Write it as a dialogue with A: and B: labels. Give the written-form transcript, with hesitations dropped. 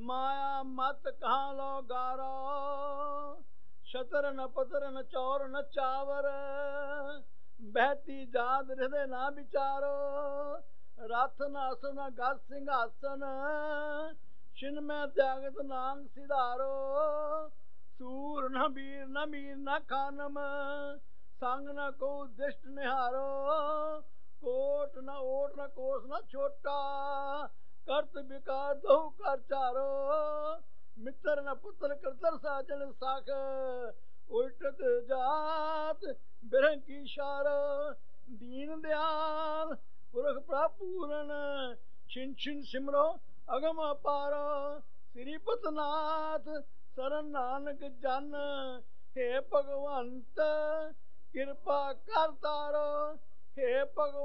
A: माया मत कहाँ लो गारो, शतर न पतर न चौर न चावर, बहती जात हृदय ना विचारो, रथ न अस न गज सिंहासन, छिन में त्यागत नांग सिधारो, सूर न वीर न मीर न खानम, संग न को दिष्ट निहारो, कोट न ओट न कोस न छोटा, करत विकार दो कर चारो, मित्र न पुत्र करतर साजन साख, उल्टत जात बिरह की शार, दीन दयाल पुरख प्रपूरन, छिन छिन सिमरो अगम अपार, श्रीपत नाथ सरन नानक जन, हे भगवंत कृपा कर तारो, हे भगवंत